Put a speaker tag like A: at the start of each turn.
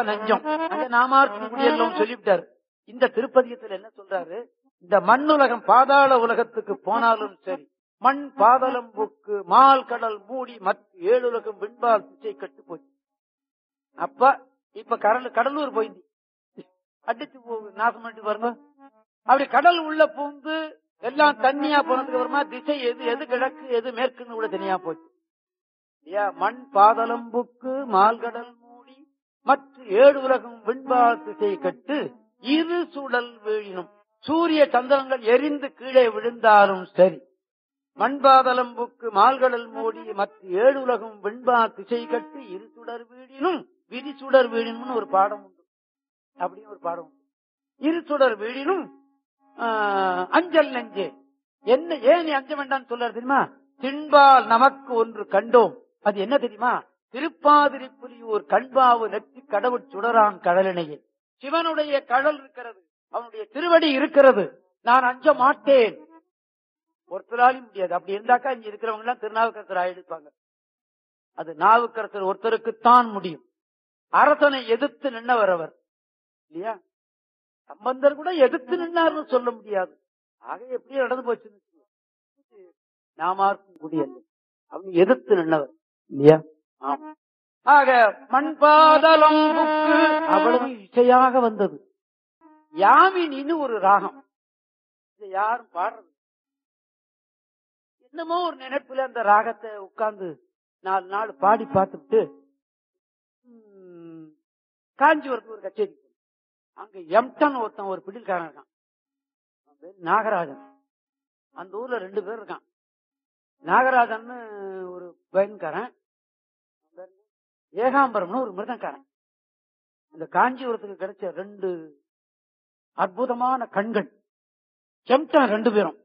A: நெஞ்சம் அங்க நாமார்க்கும் குடியெல்லாம் சொல்லிவிட்டாரு. இந்த திருப்பதியத்துல என்ன சொல்றாரு? இந்த மண்ணுலகம் பாதாள உலகத்துக்கு போனாலும் சரி, மண் பாதளம்புக்கு மால் கடல் மூடி மற்ற 7 உலகம் விண்பால் திசை கட்டு போச்சு. அப்ப இப்ப கடலூர் போயிருந்து அடிச்சு நாசம் பண்ணிட்டு பாருங்க. அப்படி கடல் உள்ள பூந்து எல்லாம் தண்ணியா போனதுக்கு அப்புறமா திசை எது கிழக்கு எது மேற்குன்னு கூட தனியா போச்சு. மண் பாதளம்புக்கு மால்கடல் மூடி மற்ற 7 உலகம் விண்பால் திசை கட்டு இரு சுடல் வீழினும். சூரிய சந்திரங்கள் எரிந்து கீழே விழுந்தாலும் சரி, மண்பாதளம்புக்கு மால்கடல் மூடி மற்ற 7 உலகம் விண்பால் திசை கட்டு இரு சுடர் வீழினும் விரிசுடர் வீழினும்னு ஒரு பாடம் உண்டு. அப்படின்னு ஒரு பாடம் உண்டு. இரு சுடர் வீழினும் அஞ்சல் நெஞ்சே. என்ன ஏன் நீ அஞ்ச வேண்டாம்னு சொல்றாரு தெரியுமா? திண்பால் நமக்கு ஒன்று கண்டோம். அது என்ன தெரியுமா? திருப்பாதிரிப்புலியூர் கண்பாவு நெற்றி கடவுள் சுடரான் கடலினையே. சிவனுடைய கடல் இருக்கிறது, அவனுடைய திருவடி இருக்கிறது, நான் அஞ்ச மாட்டேன். ஒருத்தராலும் முடியாது. அப்படி இருந்தாக்கா இங்க இருக்கிறவங்க எல்லாம் திருநாவுக்கரசர் ஆயிடுப்பாங்க. அது நாவுக்கரசர் ஒருத்தருக்குத்தான் முடியும். அரசனை எதிர்த்து நின்னவர் அவர் இல்லையா? சம்பந்தர் கூட எதிர்த்து நின்னார்னு சொல்ல முடியாது. ஆக எப்படியோ நடந்து போச்சு. நாமார்க்கும் குடியல்ல, அவங்க எதிர்த்து நின்னவர் இல்லையா? ஆமா. ஆக மண்பாதளம்புக்கு அவ்வளவு இசையாக வந்தது. யாமினின்னு ஒரு ராகம், இதை யாரும் பாடுறது என்னமோ ஒரு நினைப்புல அந்த ராகத்தை உட்கார்ந்து 4 நாள் பாடி பார்த்துட்டு காஞ்சிபுரத்துக்கு ஒரு கச்சேரி. அங்க எம்டன் ஒருத்தன் ஒரு பிடில்காரன் இருக்கான், நாகராஜன். அந்த ஊர்ல 2 பேர் இருக்கான். நாகராஜன் ஒரு பயன்காரன், ஏகாம்பரம்னு ஒரு மிருதங்காரன். இந்த காஞ்சிபுரத்துக்கு கிடைச்ச 2 அற்புதமான கண்கள். எம்டன் 2 பேரும்